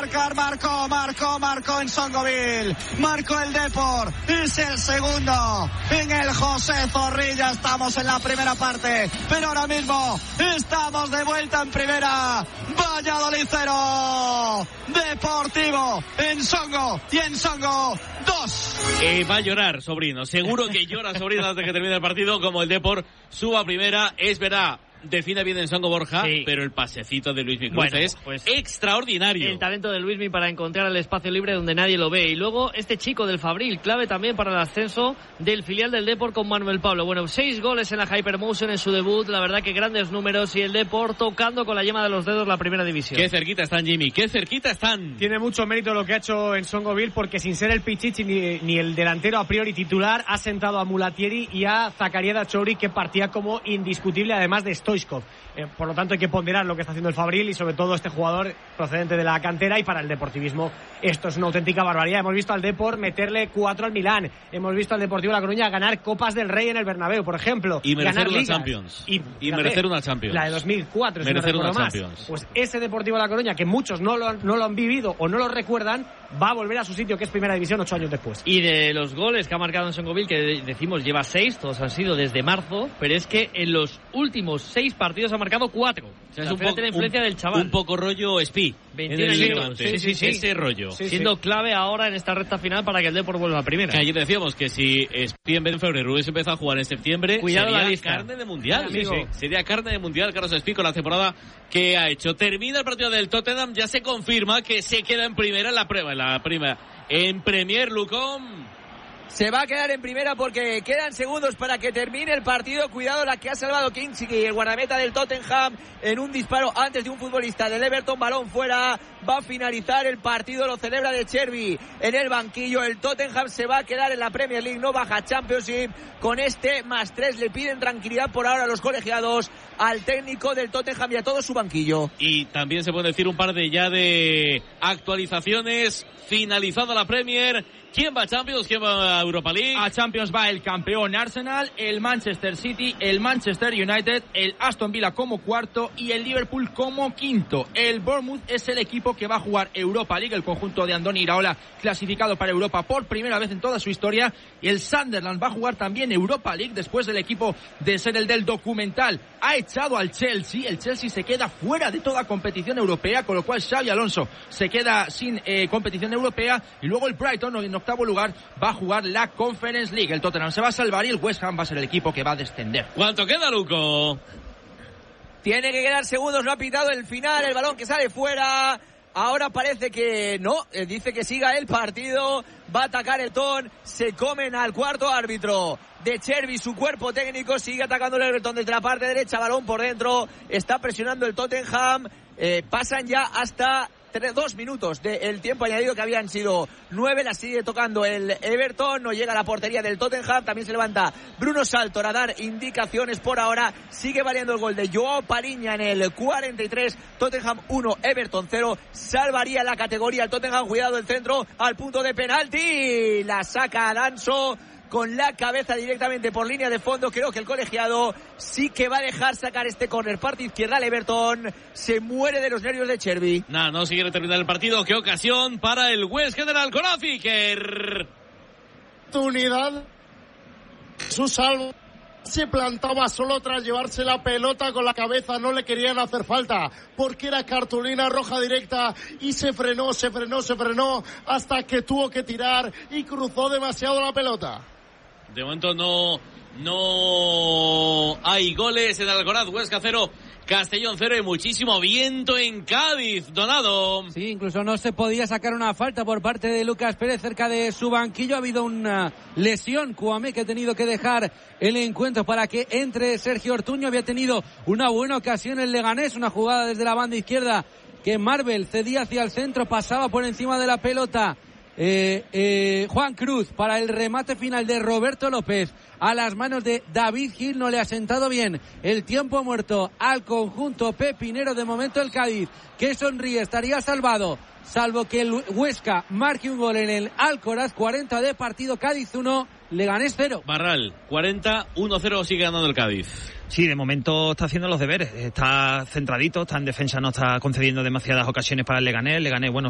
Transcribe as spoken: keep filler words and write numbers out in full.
marcar, marcó, marcó, marcó en Songoville, marcó el Depor, es el segundo en el José Zorrilla. Estamos en la primera parte, pero ahora mismo estamos de vuelta en primera. Valladolid cero, Deportivo en Songo y en Songo dos. Eh, va a llorar, sobrino, seguro que llora, sobrino, antes de que termine el partido, como el Depor suba a primera. Es verdad, define bien en Songo Borja, sí, pero el pasecito de Luismi Cruz bueno, es pues, extraordinario. El talento de Luismi para encontrar el espacio libre donde nadie lo ve. Y luego este chico del Fabril, clave también para el ascenso del filial del Depor con Manuel Pablo. Bueno, seis goles en la Hypermotion en su debut, la verdad que grandes números, y el Depor tocando con la yema de los dedos la primera división. Qué cerquita están, Jimmy, qué cerquita están. Tiene mucho mérito lo que ha hecho en Songoville, porque sin ser el Pichichi ni, ni el delantero a priori titular, ha sentado a Mulatieri y a Zacariada Chouri, que partía como indiscutible, además de Stoichkov. Eh, por lo tanto hay que ponderar lo que está haciendo el Fabril y sobre todo este jugador procedente de la cantera, y para el deportivismo esto es una auténtica barbaridad. Hemos visto al Depor meterle cuatro al Milán, hemos visto al Deportivo La Coruña ganar Copas del Rey en el Bernabéu, por ejemplo, y merecer ganar una ligas, Champions y, y merecer una Champions, la de dos mil cuatro, si merecer no una más. Champions. Pues ese Deportivo La Coruña, que muchos no lo, no lo han vivido o no lo recuerdan, va a volver a su sitio, que es Primera División, ocho años después. Y de los goles que ha marcado en Songoville, que decimos lleva seis, todos han sido desde marzo, pero es que en los últimos seis partidos ha marcado cuatro. O sea, es un poco la influencia un, del chaval. Un poco rollo Espí. veintiún años. Sí, sí, sí. Ese rollo. Sí, siendo sí. clave ahora en esta recta final para que el Depor vuelva a primera. Que ayer decíamos que si Espí en vez de febrero hubiese empezado a jugar en septiembre, cuidado, sería la lista. carne de mundial. Sí, sí. Sería carne de mundial Carlos Espí con la temporada que ha hecho. Termina el partido del Tottenham, ya se confirma que se queda en primera en la prueba, en la primera. En Premier, Lucón. Se va a quedar en primera porque quedan segundos para que termine el partido. Cuidado, la que ha salvado Kingsley, el guardameta del Tottenham, en un disparo antes de un futbolista del Everton. Balón fuera, va a finalizar el partido, lo celebra De Chervi en el banquillo. El Tottenham se va a quedar en la Premier League, no baja Championship. Con este más tres le piden tranquilidad por ahora a los colegiados, al técnico del Tottenham y a todo su banquillo. Y también se puede decir un par de ya de actualizaciones. Finalizada la Premier, ¿quién va a Champions? ¿Quién va a Europa League? A Champions va el campeón Arsenal, el Manchester City, el Manchester United, el Aston Villa como cuarto y el Liverpool como quinto. El Bournemouth es el equipo que va a jugar Europa League, el conjunto de Andoni Iraola, clasificado para Europa por primera vez en toda su historia. Y el Sunderland va a jugar también Europa League después del equipo de ser el del documental. Ha echado al Chelsea, el Chelsea se queda fuera de toda competición europea, con lo cual Xabi Alonso se queda sin eh, competición europea. Y luego el Brighton, en octavo lugar, va a jugar la Conference League. El Tottenham se va a salvar y el West Ham va a ser el equipo que va a descender. ¿Cuánto queda, Luco? Tiene que quedar segundos, no ha pitado el final, el balón que sale fuera. Ahora parece que no, eh, dice que siga el partido, va a atacar el Ton, se comen al cuarto árbitro. De Chervi, su cuerpo técnico, sigue atacando el Everton desde la parte derecha, balón por dentro, está presionando el Tottenham, eh, pasan ya hasta tres, dos minutos del tiempo añadido, que habían sido nueve, la sigue tocando el Everton, no llega a la portería del Tottenham, también se levanta Bruno Saltor a dar indicaciones por ahora, sigue valiendo el gol de Joao Pariña en el cuarenta y tres, Tottenham uno, Everton cero, salvaría la categoría el Tottenham, cuidado el centro, al punto de penalti, la saca Danso con la cabeza directamente por línea de fondo. Creo que el colegiado sí que va a dejar sacar este córner, parte izquierda al Everton, se muere de los nervios de Chervi. Nada, no, no sigue terminar el partido. Qué ocasión para el West General con Afiker. Unidad, su salvo se plantaba solo tras llevarse la pelota con la cabeza, no le querían hacer falta porque era cartulina roja directa y se frenó, se frenó, se frenó hasta que tuvo que tirar y cruzó demasiado la pelota. De momento no no hay goles en Alcoraz. Huesca cero, Castellón cero y muchísimo viento en Cádiz. Donado. Sí, incluso no se podía sacar una falta por parte de Lucas Pérez cerca de su banquillo. Ha habido una lesión, Kouamé, que ha tenido que dejar el encuentro para que entre Sergio Ortuño. Había tenido una buena ocasión el Leganés, una jugada desde la banda izquierda que Marvel cedía hacia el centro, pasaba por encima de la pelota. Eh, eh, Juan Cruz para el remate final de Roberto López a las manos de David Gil, no le ha sentado bien el tiempo muerto al conjunto pepinero. De momento el Cádiz, que sonríe, estaría salvado salvo que el Huesca marque un gol en el Alcoraz. Cuarenta de partido, Cádiz uno, Leganés cero. Barral, cuarenta, uno cero sigue ganando el Cádiz. Sí, de momento está haciendo los deberes, está centradito, está en defensa, no está concediendo demasiadas ocasiones para el Leganés. El Leganés, bueno,